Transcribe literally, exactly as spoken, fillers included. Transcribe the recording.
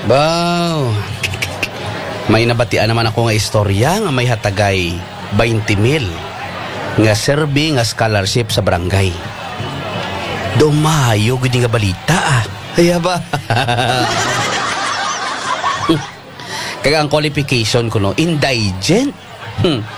Wow. May nabatian naman ako nga istorya nga may hatagay twenty mil nga serbi nga scholarship sa barangay. Dumayo gud nga balita ah. Kaya ba? Kaya ang qualification ko no, indigent. Hmm.